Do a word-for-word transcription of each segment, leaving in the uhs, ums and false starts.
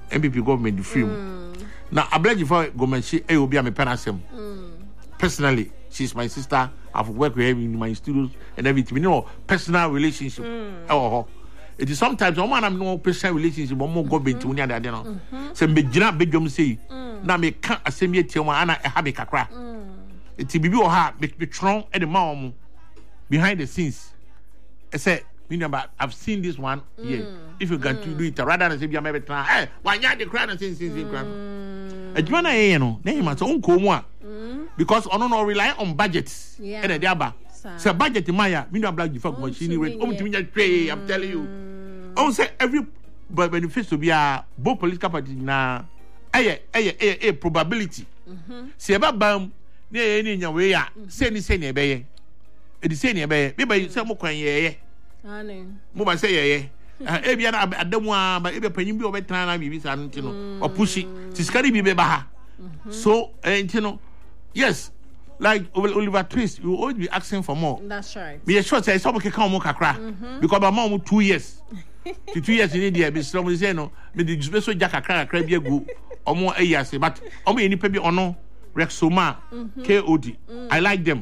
M P P government the free. Now Ablaji for government she e obi am penasem. Personally, she's my sister. I've worked with her in my studios and everything. You know, personal relationship. Oh, it is sometimes no man have no personal relationship, but more government to any other. No, so me jina be jom say. Na me can't asem ye tiwa ana have me kakra. It be be o ha be be strong at the mom behind the scenes. I said, remember, I've seen this one here. If you can mm. do it, rather than say, "I'm every time." Hey, why not the crowd and say, "Say, say, crowd"? A joiner, you know, name must own come because on no rely on budgets. Yeah. And a diaba. So budget in Maya, me no black different machine rate. Oh, to me just pray. I'm telling you. Oh, say every but benefits to be a both political party na. Aye, aye, aye, aye, probability. See about bam. Near any in your way, say ni say ni be. It is saying be. Maybe say mo kwan ye. Ani. Mo ba say ye. E bia na adamu ba e be panyin bi obetan na bibi sa nti no. O pushi. Tiskari bi be ba ha. So, eh nti no. Yes. Like Oliver Twist, you always be asking for more. That's right. Me sure say some can come more kakra. Because my mom two years. To two years in India be some say no. Me the special jack kakra kakra bi egu. Omo e years but omo eni pe bi ono Rexoma K O D. I like them.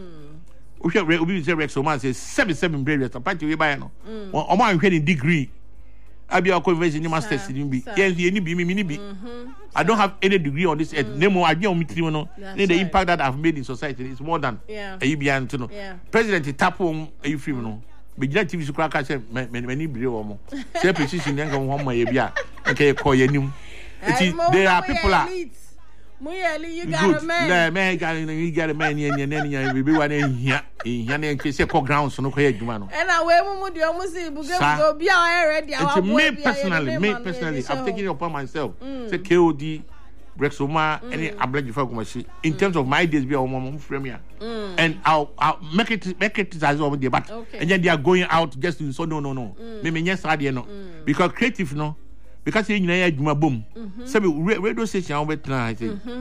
We should we say Rexoma say seven seven barriers. Apart we buy no. Omo an hwe degree. Abi conversion masters in be. Yes, any be me me be. I don't have any degree on this earth. Nemo I on me no. The impact that I've made in society is more than yeah. A B N to know. President Tapo a free no. Be T V crack say many be omo. Say precision yan go one my bia. Okay, call your name. There are people are Muyeli, you got a man. Nah, man, got you got a man here and then you be one in here. Here and case you call ground so no call you man. And I wear mumu di almost say go be already. It's me personally, me personally, I'm taking it upon myself. Say K O D, Rexoma, any Ablaji for commercial. In terms of my days, be our mom frame here, and I'll I'll make it make it as over there. But and then they are going out just to so no no no. Me me yes I no because creative no. Because you know you boom. So radio station over tonight.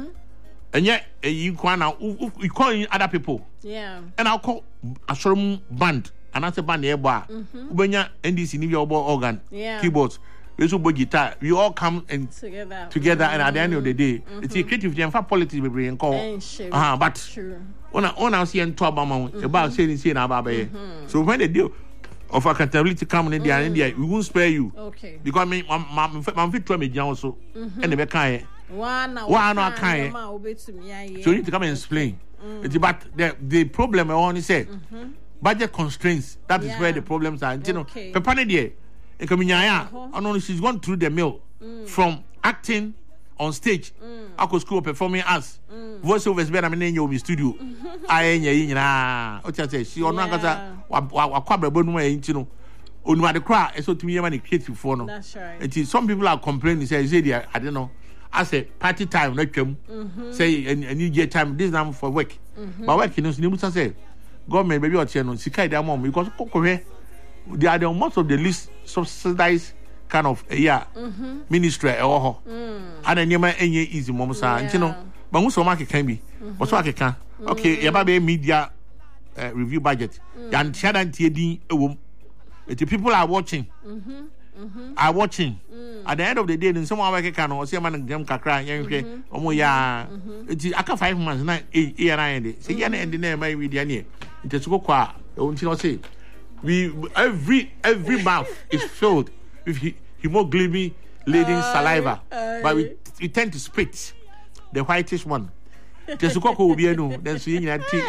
And yet you can now you call in other people. Yeah. And I'll call a showroom band, another band here bar. Ubenya N D C New York organ, yeah. Keyboards, we also guitar. We all come and together. Together and at the end of the day, it's a creative and for politics we bring call. Ah, but on on I see and talk about saying saying about so when they deal of accountability coming in there, India, we won't spare you. Okay. Because me, my my fit to me also, and the kind. One, one, one kind. So you need to come and explain. But the the problem I want to say, budget constraints. That is where the problems are. You know, Pepani there, and Kaminya, I know she's gone through the mill from acting on stage. I could school performing arts. Voiceover is better than in your studio. I ain't na. What you say? She on na wa wa kwabra bonu e ntino onu ade kra e so tumi yema ne creative for no. That's right. And some people are complaining say say they I don't know. I say party time na twam. Say and you get time this time for work. But work you know so nemusa say government baby otie no sika dey am because kokore they are the most of the least subsidized kind of uh, yeah mm-hmm. ministry e wo ho. And nyema enye easy mom sa ntino but who so market can be. But so can okay yeba be media Uh, review budget. And mm. the people are watching. Mm-hmm. Mm-hmm. Are watching. Mm. At the end of the day, in some way, can or see a man them kakra. You oh yeah. It's aka five months now. A year and say yeah, and the name my video near. It is go qua. Don't you say? We every every mouth is filled with hemoglobin laden saliva, but we we tend to spit the whitish one. Just go will be no. Then see you that tea.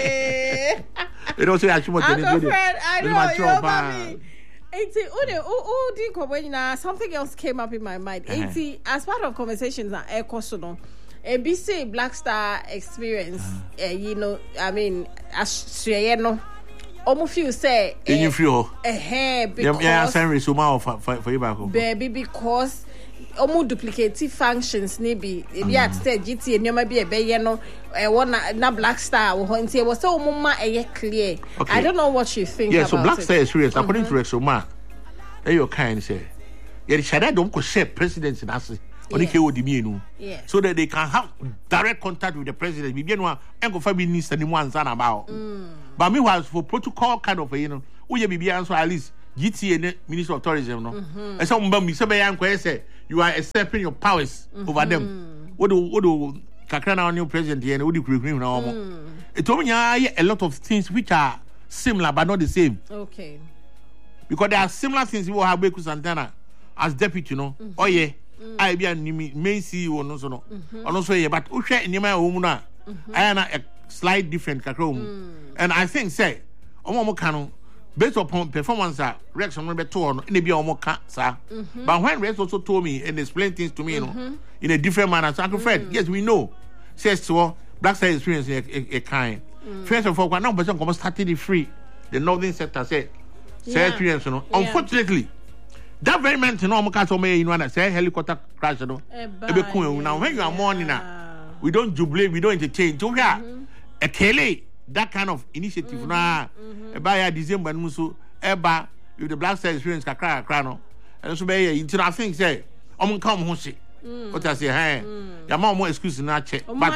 They don't say I should want to do it. I know. Eighty. Oh, oh, something else came up in my mind. Eighty. As part of conversations at Air Costono, A B C Black Star experience. Uh, you know, I mean, as you know, almost feel say. In you feel. Eh, because. Yeah, send resume for for you back home. Baby, because. Omo duplicative functions maybe ebi at say G T and nyoma bi e be ye no e wona na Black Star wo nti e was so mumma e clear. I don't know what you think yeah, about so Black it. Star is serious according to Rexoma. They your kind say. Yeah, the shada don't ko share president in ase. Oni ke odi mi enu. So that they can have direct contact with the president. Bi no en go fa bi minister ni mu ansa na ba. But me was for protocol kind of you know. Wo ye bibia so at least G T and Minister of Tourism no. And some mbam bi se be yan ko say you are usurping your powers mm-hmm. over them. What do what do kakra na new president here? What do you na omo? It told me a lot of things which are similar but not the same. Okay. Because there are similar things we will have Beku Santana as deputy, you know. Mm-hmm. Oh yeah, mm-hmm. I be a main C E O no so no. Mm-hmm. Also yeah, but we share in my omuna. I am a slight different kakra mm. And I think say omo kanu based upon performance uh, Rex on be to no be omo ka sir. But when Rex also told me and explained things to me, mm-hmm. you know, in a different manner, so Uncle Fred, mm. yes, we know. Says so Black Star experience a, a, a kind. Mm. First of all, when now person come started free, the northern sector said, say experience, you know. Yeah. Unfortunately, that very man to know omo so me you know say helicopter crash, you know. Ebe kun now when you are mourning now, we don't jubilate, we don't entertain. So here, a Kelly. That kind of initiative mm-hmm. na about December muso eba with the Black Star experience kakra kakra no and so be you I think say omo come ho se what I say hey ya ma omo excuse na che but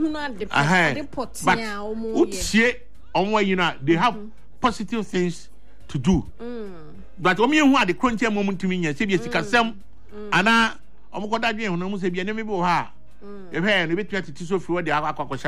report ya omo ye omo you know they have positive things to do but omo hu ade krontia moment mi nya se bi sikasem ana omo ko dadwe hu no mo se bi na me bi ha if hey, they be so free, they have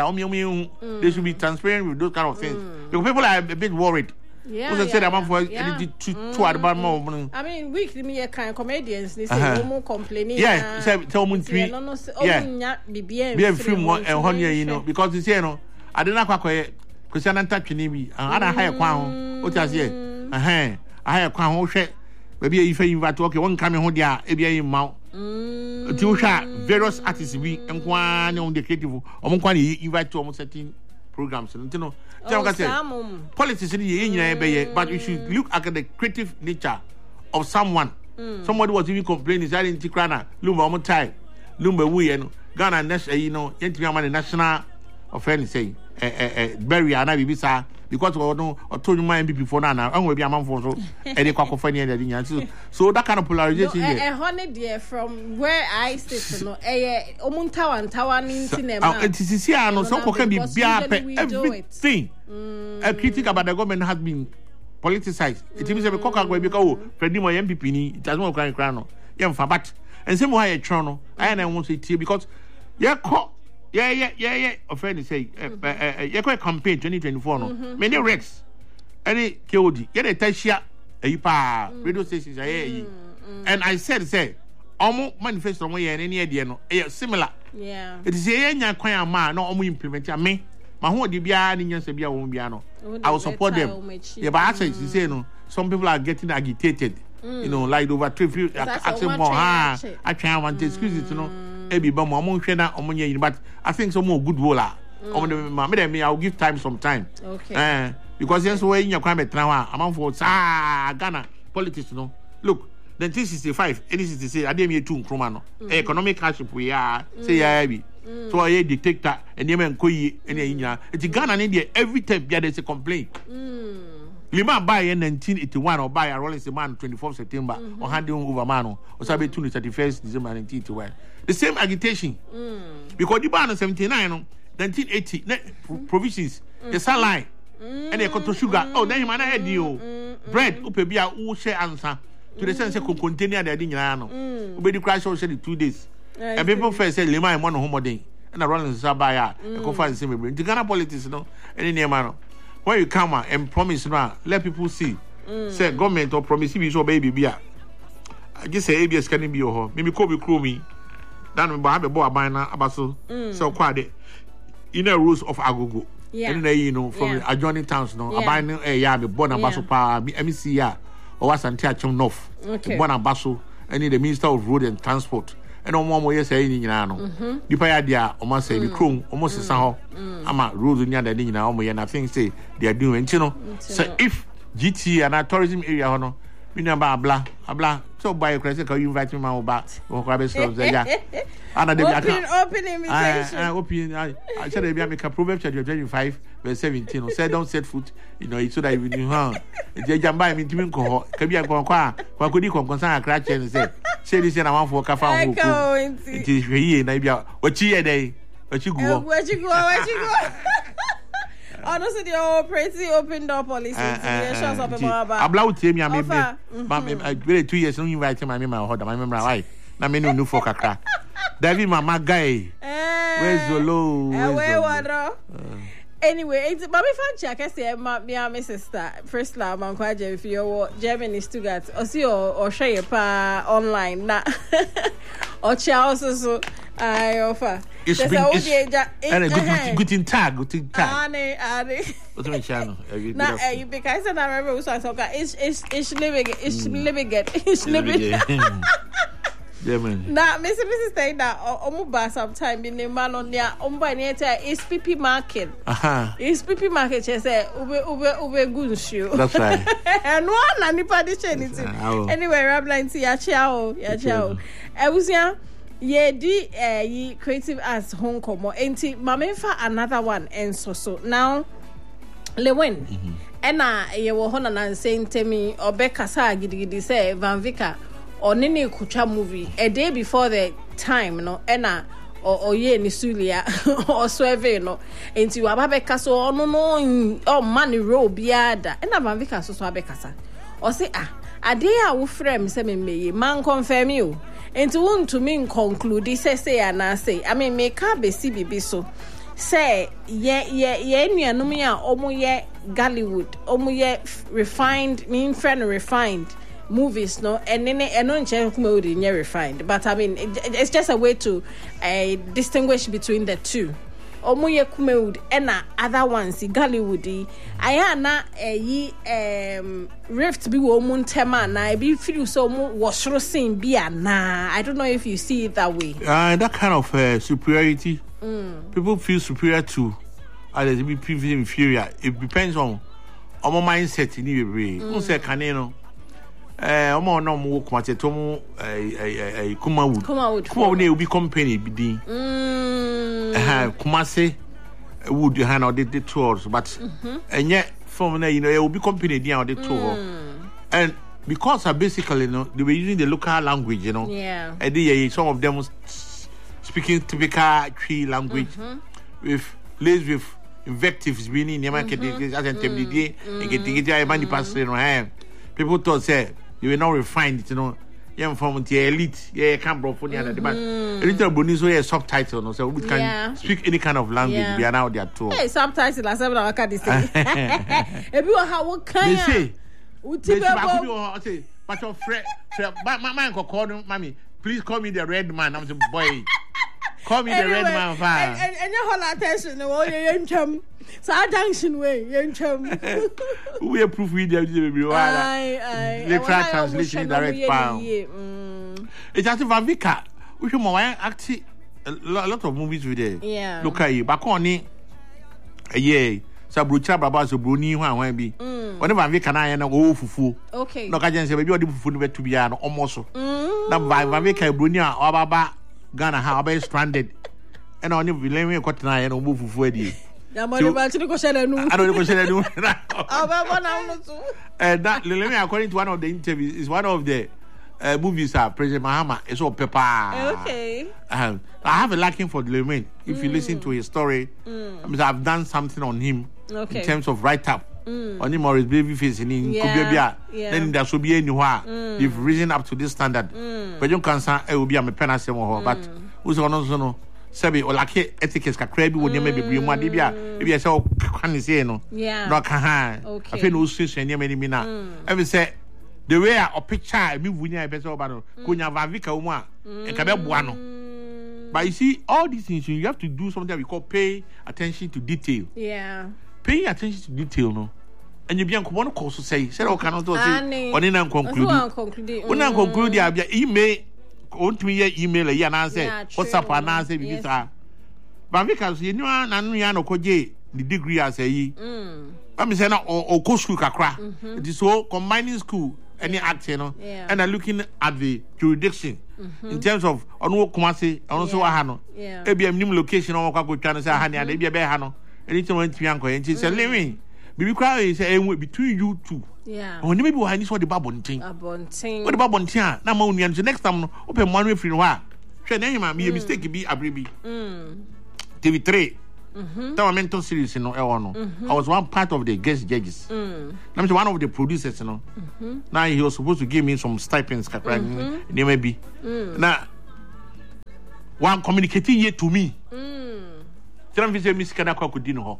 a they should be transparent with those kind of things. Mm. Because people are a bit worried. Yeah, because yeah, said yeah, I'm for yeah. to to mm. about more. I mean, weekly me kind of comedians. They say uh-huh. no more complaining. Yeah, say tell me three. Yeah, be be free more and honey, you know, because you say you know, I don't know what I because I'm not touching me. I don't hire crown. What I say, uh huh. I hire crown. Oh shit, maybe if you invite okay, one coming home there, maybe in mouth. Mm. To various artists we and one on the creative or one invite to almost certain programs and you know oh, politics in the but you should look at the creative nature of someone. Mm. Somebody was even complaining I didn't crana lumba one time lumba we and Ghana national you know the national offense say eh eh bury and I be sir because we no or told you my M P before now and we be a man for so and they cacophony and so that kind of polarization no, a hundred dear from where I sit no eh omuntawa and tawa in cinema it is here no some can be everything a critic about the government has been politicized it means we cock go because Freddie my M P ni it doesn't cry cry no yeah but and same way try no I and I want to say because yeah Yeah, yeah, yeah, yeah. A friend say, "You go campaign twenty twenty-four no." Many Rex, any K O D, get a tashia, a pa radio stations. And I said, "Say, almost manifesto way and any idea no, similar." Yeah. It is a young choir man, no almost implement me. My whole debia, Indian Sabia won't be ano. I will support them. Yeah, but I say, you say no. Some people are getting agitated. You know, like over three few. Actually, more. Ah, I try want to excuse it, you know. Maybe but but I think some more good roller. Mm. I'll give time some time. Okay. Uh, because yes, way in your climate now, I'm for ah Ghana politics. No, look, the nineteen sixty-five, any sixty-six, I didn't mean two Cromano. Economic hardship we are say yeah, so I dictator and you man koi and India. It's Ghana and India every time there's a complaint. Mm. Lima buy in nineteen eighty-one or buy a rolling man twenty-fourth September mm-hmm. or handing over mano or sabe two thirty-first December nineteen eighty-one. The same agitation. Mm. Because the ban of seventy-nine, nineteen eighty mm. provisions, mm. the salary, mm. and they got to sugar. Mm. Oh, then you man had you mm. bread, upebia, who share answer to the sense of container that didn't know. Obey the crash also in two days. And people first say Lima and one home day and a rolling sabaya, a conference in the Ghana politics, no, any name man. When you come and promise now, let people see. Mm. Say government or promise you so baby beer. I just say A B S can be your maybe Kobe crew me. Then we have a boy abina abaso so quite inner rules of Agogo. Yeah. And you know from yeah. adjoining towns no yeah. abina eh ya be born abaso pa M C ya or was Antiachum North. Okay. Born abaso and the Minister of Road and Transport. And on one more year saying in Yano. The Payadia almost say the crew almost as how ama rules in Yana Dina and I think say they are doing you know. So if G T and our tourism area honor, we know about blah blah. So by a crazy you invite me my back or grab so yeah. And open open invitation. I open I said they make a Proverbs chapter twenty-five verse seventeen or say don't set foot you know so that you know huh. Je jamba me timi ko ka bia ko kwa kwa kodi ko konsan akra che ne say say this na one for ka fa ho ko. It is we na bia wachi ye dey wachi go. Wachi go wachi go. Honestly, the old pretty open door policy. I'm about to tell me, I'm maybe two years. Don't invite him. I'm my husband. My memory, why? na me no for kakra. David mama guy. Where's Zolo? Where what? Anyway, it's Bobby Fanchi. I can say my my sister first love man kwaje if you Germany Stuttgart or see or or share pa online na or Charles so I offer. It's been it's good in tag, good in tag. Ane ane. What's my channel? Na eh because I remember we saw so it's it's it's living it's living it it's living. Yeah, man. Now, Mister Missus saying that Omuba sometime in the man on their Omba Neta is P P market. Aha. It's P P market, she said, Ube Ube Ube Gunshu. That's right. And one and the party anything. Anyway, Rabline, ya ciao, ya ciao. I was young. Ye di eh ye creative arts Hong Kong mo enti mamenfa another one and so so now Lewin ena ye wo hona na saying temi obekasa gidigidi say Van Vika or Nini Kucha movie a day before the time no ena or or ye ni sulia or swerve no enti wababeka so no no oh money row biada ena Van Vika so so abekasa or say ah ade a wo frame say me me man confirm you enti won to me conclude say say ana say I mean make ka be si bibi so say ye ye ye nuanum ya omo ye Gollywood omo ye refined mean friend refined movies no and then and non mode in refined but I mean it, it's just a way to uh, distinguish between the two omo ye kumewood and other ones Gollywood aya na eyi um rift bi wo mu ntema na bi feel so mo wasro scene bi na I don't know if you see it that way. Uh, that kind of uh, superiority mm. people feel superior to others be feel inferior. It depends on on my mindset in every way. Who say kaneno eh omo no mo kuma cheto mo eh eh Kumawood Kumawood Kumawood na obi company bi din mm eh Kumase wood you hand the tours but enye from na you know obi company din on the tour and because uh, basically you know they were using the local language you know yeah and they, some of them was speaking typical Tree language mm-hmm. with laced with invectives meaning you can as intimidate and get get money pass you know people thought say you were not refined, you know. You're from the elite, yeah, can't bro for the other. But little bonizo is subtitle, no, so we can yeah. speak any kind of language. Yeah. We are now there too. Hey, subtitle, I said, I can't say. If you have what kind, they say, I say, but your friend, my man call him, mommy. Please call me the red man. I'm the boy. Call me anyway, the red man. And, and, and your whole attention, the one you chum. So I dancing way, you chum. We approve video. Aye, aye. Literal translation, direct pound. It's just Van Vika. We should more actually a lot of movies with it. Yeah. Look at you. Back on it. Yeah. Sabrucha Baba so Bruni one one be. Whenever Van Vika na na go fufu. Okay. No kaje say baby odi fufu no betu bia no almost. Na Van Vika Bruni a Baba Ghana how be stranded. And only villain we got na no move fufu edi. Na mo ba chiri ko share nu. I don't go share nu. Aba na no so. And that Lelemi according to one of the interviews is one of the uh, movies are President Mahama is all pepper. Okay. Um, I have a liking for Lelemi. If mm. you listen to his story, mm. I mean, I've done something on him okay. in terms of write up mm. on him or his baby face in yeah. yeah. Then there should be anywhere. Mm. They've risen up to this standard. Mm. But you can say it will be a pen but who's on no. Sabi o like etiquette kakra bi wo ne ma bebre mu ade bia e bia say o kan say no no ka ha afi no susu ne ma ni mi na e say the way a picture me vunya e be say o ba no konya Van Vika wo mu a e ka be boa no but you see all these things you have to do something that we call pay attention to detail. Yeah, paying attention to detail no and you be anko no course say say o kan no say oni na conclude oni na conclude dia bia email want me your email ya na say WhatsApp na say bi bisa Van Vika so you know na no ya no koje the degree as yi mm am say na o go school kakra it is so combining school any acting no and are looking at the jurisdiction mm-hmm. in terms of ono Kumasi ono so ha no e bia minim location on kwa go twa no say ha ne ade bia be ha no anything want me anko enti say living bibi kwa say between you two. Yeah. Oh, maybe why this what the babonting. Babonting. What the babonting? Na ma unian next time open one way free no ha. Hwe na hima me mistake bi abribi. Mm. T V three that was mental series, you know, I was one part of the guest judges. Mm. I'm one of the producers, you know. Mm-hmm. Now he was supposed to give me some stipends, mm-hmm. maybe. Mm. Now, one communicating here to me. Tell me, Miss Kanaka could dinner.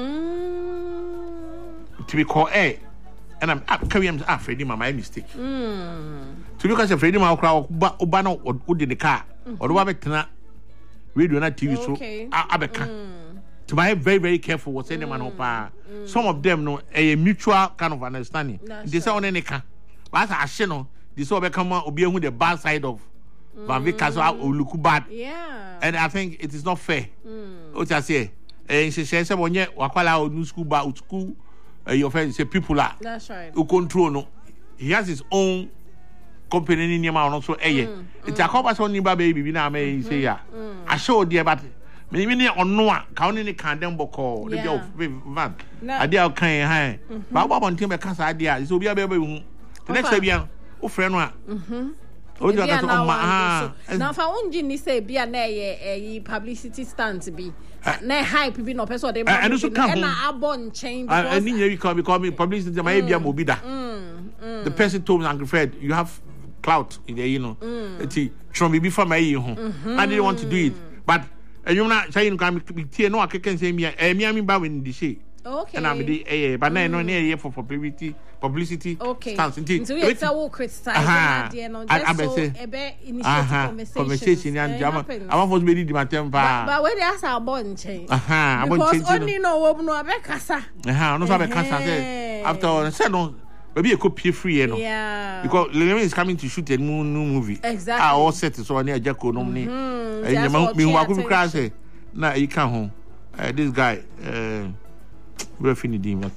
To be called A, and I'm carrying ah, Freddie, my mistake. To because of Freddie, my crowd, Obano or wood in the car, or Wabetana, radio not T V, so Abeka. To be very, very careful what's any man of some of them know a mutual kind of understanding. This on any car. But I should know this will become will be on the bad side of Van Vickers will look bad. Yeah. And I think it is not fair. What I say, and she says, when you Wakala new school, but school, your friends say people are. That's right. Who control no. He has his own company in your mouth also. Eh, it's a couple of only baby. We now may say, yeah, I show dear, but maybe on no one counting the condemn call the job van. I dare kind high. But what one team a cancer idea is to be a baby. The next day, oh, friend, one. Oh, you got to now for only ni say be a publicity stunt be na hype be no person they and also come na abon chain and you can become publicity my be mobida the person told me Uncle Fred you have clout in there you know it from before my you I didn't want to do it but you not saying can be no I can say me eh me am ba when the say okay and I'm the eh but now no near for publicity publicity okay stance into so it's a walk criticize and there no just so a bit initiative conversation and jama I want to be the matter but when they ask about change aha because only no we no abekasa aha no so abekasa say after say no maybe a copy free you know yeah because Lilian is coming to shoot a new, new movie exactly I all set so near Jacko nomni and me who could crash na you can home this guy uh we're finishing but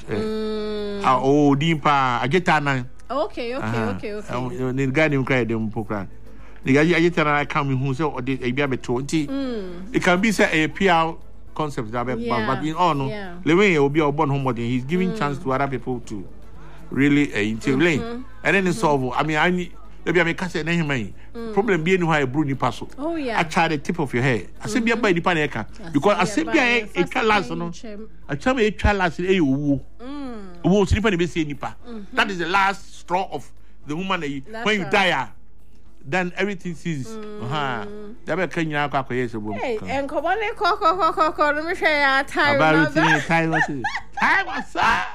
uh oh dimpa I get that okay okay okay okay the guy named cry them program the guy I get that come who so they be about twenty it can be say a P R concept that but in all no Lewin will be our born home he's giving chance to other people to really uh, intervene and then solve I mean I need maybe I make case na him problem be no how bru nipa so oh yeah I try the tip of your hair I say be by nipa na eka because I say be e twa last no I try me twa last e owo mm owo nipa na be say nipa that is the last straw of the woman that when you die then everything ceases aha da be kan nyina akwa akwa so bom hey enkobo ne koko koko koko no me hwe ya time about time what time what's up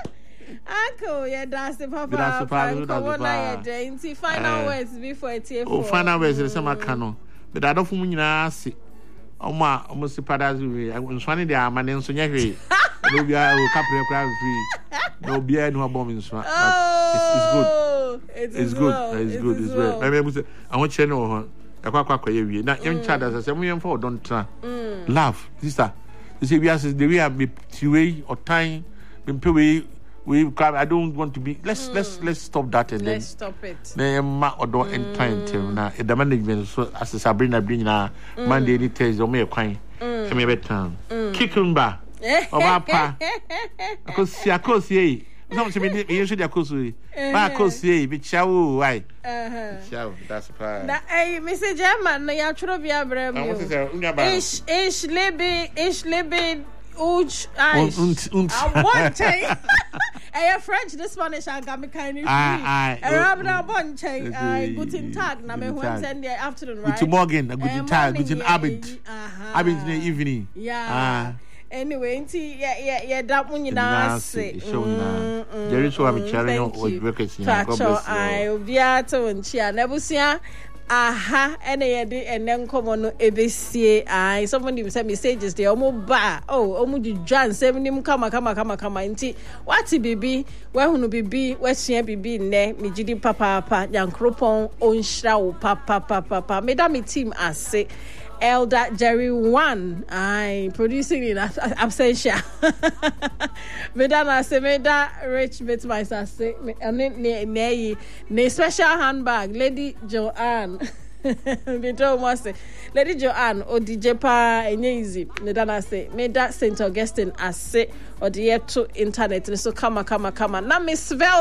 Uncle, yeah, that's the papa. That's the papa. Come on, yeah, James. Final words before it's here. Oh, final words. There's some cano, but I don't think we need see. Oh my, almost the padas we. I'm trying to am an so nyehwe. No be I will capture crowd free. No be no bomb in so. Oh, it's good. It's good. It's good. It's good. Maybe I want you know. Akwa kwa kwa yewie. Na yem chada say we yem for don't try. Love, sister. You see we are the way I be way or time. Been pay we I don't want to be let's mm. let's let's stop that and let's then stop it na ma odo entwine tem na the management so as Sabrina bring na Monday ni Thursday o me kwan e me betan kikumba o ba pa akosi akosi e no se me me so de akosi ba akosi e be chawo why uh-huh chawo that's fine na eh Mister German na ya choro bia bra mi ish ish lebe ish lebe Uch, und und und I want to. Hey, French, the Spanish, I got me kind of. Ah, ah. Arabic, I want to. Guten Tag, na me when send the afternoon, right? Guten Morgen, guten Tag, guten Abend. Abend in the evening. Yeah. Anyway, nti yeah yeah yeah that one you know say. There is so I'm sharing with workers here. God bless you. I obi ato nchia na busia. Aha, ene yede ene nkomo no ebesie ai someone dem say messages dey omo ba oh omo djwan nsem nim kama kama kama kama nti wati bibi we hunu bibi we sua bibi nne mejidi papa papa yankropon onhira wo papa papa papa me da me team ase Elder Jerry One, I producing in absentia. Medana se meda rich bit myself say ne ne ne special handbag Lady Joanne. Me do mo say Lady Joanne o D J pa enye easy. Medana say meda Saint Augustine ase o de to internet so kama kama kama na Miss Vel